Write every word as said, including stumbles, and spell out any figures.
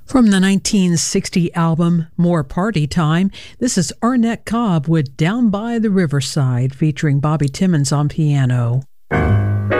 From the nineteen sixty album More Party Time, this is Arnett Cobb with Down by the Riverside, featuring Bobby Timmons on piano.